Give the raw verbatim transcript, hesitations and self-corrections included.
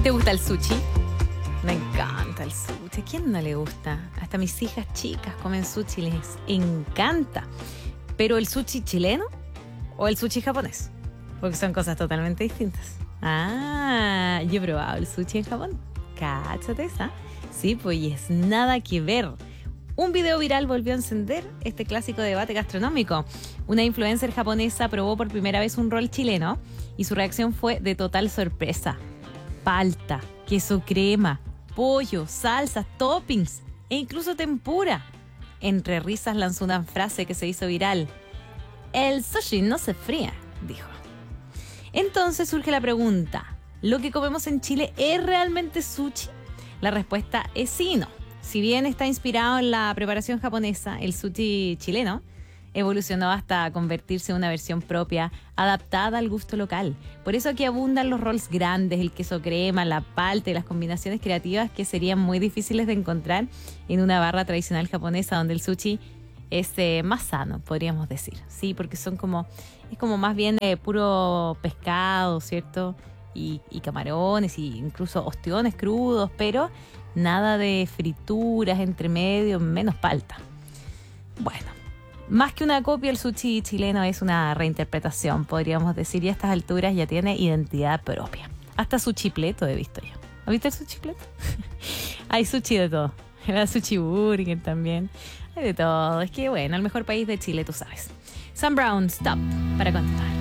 ¿Te gusta el sushi? Me encanta el sushi. ¿A quién no le gusta? Hasta mis hijas chicas comen sushi, les encanta. ¿Pero el sushi chileno o el sushi japonés? Porque son cosas totalmente distintas. Ah, yo he probado el sushi en Japón. Cáchate esa. Sí, pues y es nada que ver. Un video viral volvió a encender este clásico debate gastronómico. Una influencer japonesa probó por primera vez un rol chileno y su reacción fue de total sorpresa. Palta, queso crema, pollo, salsas, toppings e incluso tempura. Entre risas lanzó una frase que se hizo viral. El sushi no se fría, dijo. Entonces surge la pregunta, ¿lo que comemos en Chile es realmente sushi? La respuesta es sí y no. Si bien está inspirado en la preparación japonesa, el sushi chileno evolucionó hasta convertirse en una versión propia, adaptada al gusto local. Por eso aquí abundan los rolls grandes, el queso crema, la palta y las combinaciones creativas que serían muy difíciles de encontrar en una barra tradicional japonesa donde el sushi es eh, más sano, podríamos decir. Sí, porque son como, es como más bien eh, puro pescado, ¿cierto? Y, y camarones, y incluso ostiones crudos, pero nada de frituras entre medio, menos palta. Bueno, más que una copia, el sushi chileno es una reinterpretación, podríamos decir, y a estas alturas ya tiene identidad propia. Hasta su chipleto he visto yo. ¿Has visto el sushi chipleto? Hay sushi de todo. El sushi burger también. Hay de todo. Es que bueno, el mejor país de Chile, tú sabes. Sam Brown, Stop, para continuar.